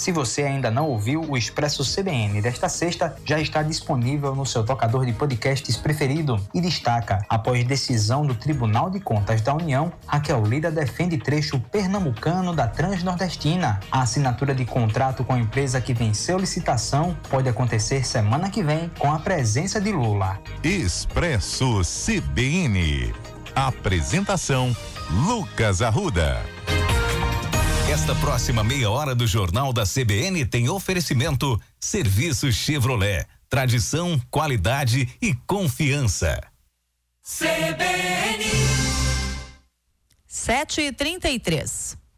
Se você ainda não ouviu, o Expresso CBN desta sexta já está disponível no seu tocador de podcasts preferido e destaca: após decisão do Tribunal de Contas da União, Raquel Lira defende trecho pernambucano da Transnordestina. A assinatura de contrato com a empresa que venceu licitação pode acontecer semana que vem com a presença de Lula. Expresso CBN. Apresentação: Lucas Arruda. Esta próxima meia hora do Jornal da CBN tem oferecimento Serviço Chevrolet, tradição, qualidade e confiança. CBN 7h33.